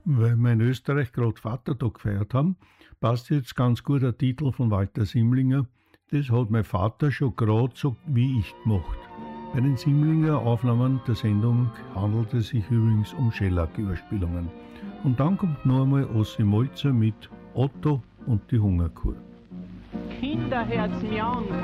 Weil wir in Österreich gerade Vatertag gefeiert haben, passt jetzt ganz gut der Titel von Walter Simlinger. Das hat mein Vater schon gerade so wie ich gemacht. Bei den Simlinger Aufnahmen der Sendung handelt es sich übrigens um Schellack-Überspielungen. Und dann kommt noch einmal Ossi Molzer mit Otto und die Hungerkur. Kinderherz miauen.